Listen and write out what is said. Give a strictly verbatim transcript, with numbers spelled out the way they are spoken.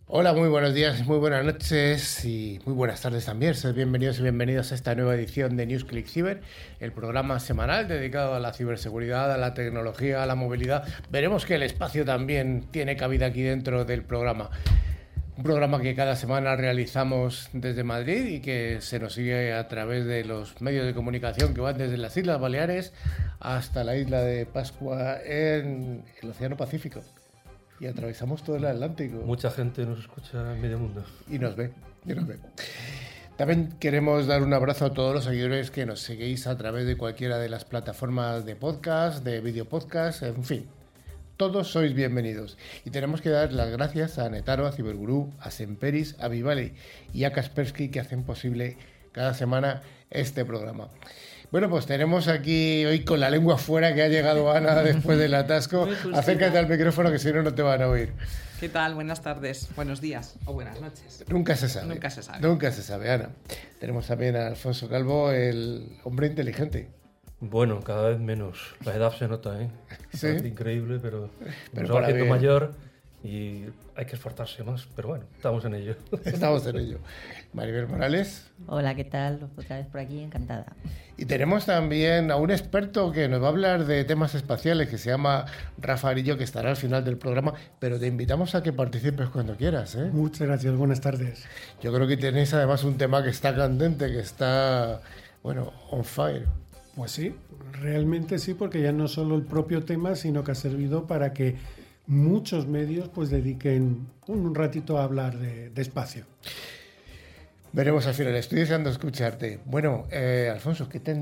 Hola, muy buenos días, muy buenas noches y muy buenas tardes también. Sed bienvenidos y bienvenidos a esta nueva edición de NewsClick Cyber, el programa semanal dedicado a la ciberseguridad, a la tecnología, a la movilidad. Veremos que el espacio también tiene cabida aquí dentro del programa. Un programa que cada semana realizamos desde Madrid y que se nos sigue a través de los medios de comunicación que van desde las Islas Baleares hasta la isla de Pascua en el Océano Pacífico. Y atravesamos todo el Atlántico. Mucha gente nos escucha en medio mundo. Y nos ve, y nos ve. También queremos dar un abrazo a todos los seguidores que nos seguís a través de cualquiera de las plataformas de podcast, de video podcast, en fin. Todos sois bienvenidos. Y tenemos que dar las gracias a Netaro, a Cibergurú, a Semperis, a Vivale y a Kaspersky, que hacen posible cada semana este programa. Bueno, pues tenemos aquí hoy con la lengua fuera que ha llegado Ana después del atasco. Acércate al micrófono que si no, no te van a oír. ¿Qué tal? Buenas tardes, buenos días o buenas noches. Nunca se sabe. Nunca se sabe. Nunca se sabe, Ana. Tenemos también a Alfonso Calvo, el hombre inteligente. Bueno, cada vez menos. La edad se nota, ¿eh? Sí. Es increíble, pero, pero nos va haciendo bien. mayor y hay que esforzarse más. Pero bueno, estamos en ello. Estamos en ello. Maribel Morales. Hola, ¿qué tal? Otra vez por aquí, encantada. Y tenemos también a un experto que nos va a hablar de temas espaciales, que se llama Rafa Arillo, que estará al final del programa, pero te invitamos a que participes cuando quieras, ¿eh? Muchas gracias, buenas tardes. Yo creo que tenéis además un tema que está candente, que está, bueno, on fire. Pues sí, realmente sí, porque ya no solo el propio tema, sino que ha servido para que muchos medios pues dediquen un ratito a hablar de, de espacio. Veremos al final, estoy deseando escucharte. Bueno, eh, Alfonso, ¿qué te